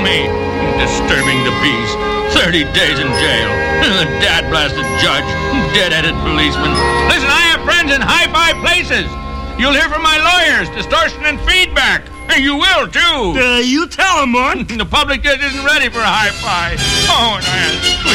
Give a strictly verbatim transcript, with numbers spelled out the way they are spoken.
me. Disturbing the peace. Thirty days in jail. Dad-blasted judge. Dead-headed policeman. Listen, I have friends in high-fi places. You'll hear from my lawyers. Distortion and feedback. You will, too. Uh, you tell him, man. The public just isn't ready for a high-fi. Oh, man.